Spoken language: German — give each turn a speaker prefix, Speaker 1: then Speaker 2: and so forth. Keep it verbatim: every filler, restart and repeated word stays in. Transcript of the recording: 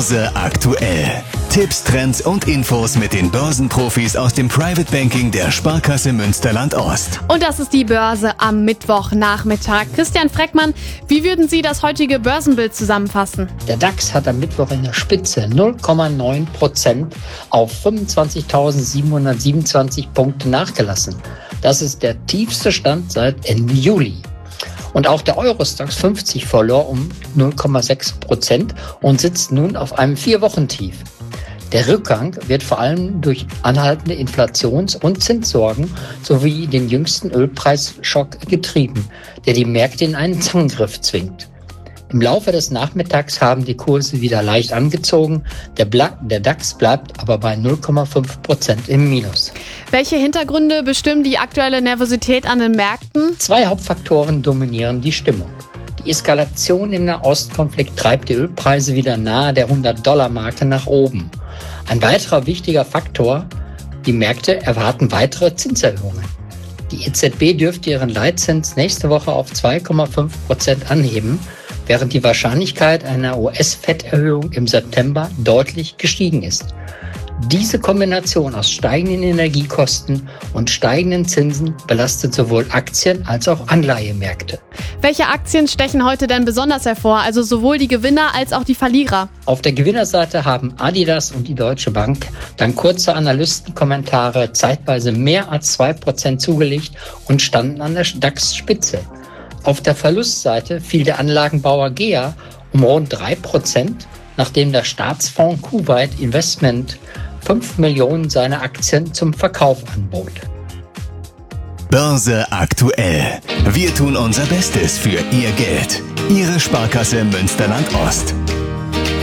Speaker 1: Börse aktuell. Tipps, Trends und Infos mit den Börsenprofis aus dem Private Banking der Sparkasse Münsterland-Ost.
Speaker 2: Und das ist die Börse am Mittwochnachmittag. Christian Freckmann, wie würden Sie das heutige Börsenbild zusammenfassen?
Speaker 3: Der DAX hat am Mittwoch in der Spitze null Komma neun Prozent auf fünfundzwanzigtausendsiebenhundertsiebenundzwanzig Punkte nachgelassen. Das ist der tiefste Stand seit Ende Juli. Und auch der Eurostoxx fünfzig verlor um null Komma sechs Prozent und sitzt nun auf einem Vier-Wochen-Tief. Der Rückgang wird vor allem durch anhaltende Inflations- und Zinssorgen sowie den jüngsten Ölpreisschock getrieben, der die Märkte in einen Zangengriff zwingt. Im Laufe des Nachmittags haben die Kurse wieder leicht angezogen, der, Bla- der DAX bleibt aber bei null Komma fünf Prozent im Minus.
Speaker 2: Welche Hintergründe bestimmen die aktuelle Nervosität an den Märkten?
Speaker 3: Zwei Hauptfaktoren dominieren die Stimmung. Die Eskalation im Nahostkonflikt treibt die Ölpreise wieder nahe der hundert-Dollar-Marke nach oben. Ein weiterer wichtiger Faktor: die Märkte erwarten weitere Zinserhöhungen. Die E Z B dürfte ihren Leitzins nächste Woche auf zwei Komma fünf Prozent anheben, während die Wahrscheinlichkeit einer U S-Fed-Erhöhung im September deutlich gestiegen ist. Diese Kombination aus steigenden Energiekosten und steigenden Zinsen belastet sowohl Aktien als auch Anleihemärkte.
Speaker 2: Welche Aktien stechen heute denn besonders hervor, also sowohl die Gewinner als auch die Verlierer?
Speaker 3: Auf der Gewinnerseite haben Adidas und die Deutsche Bank dank kurzer Analystenkommentare zeitweise mehr als zwei Prozent zugelegt und standen an der DAX-Spitze. Auf der Verlustseite fiel der Anlagenbauer G E A um rund drei Prozent, nachdem der Staatsfonds Kuwait Investment fünf Millionen seiner Aktien zum Verkauf anbot.
Speaker 1: Börse aktuell. Wir tun unser Bestes für Ihr Geld. Ihre Sparkasse Münsterland-Ost.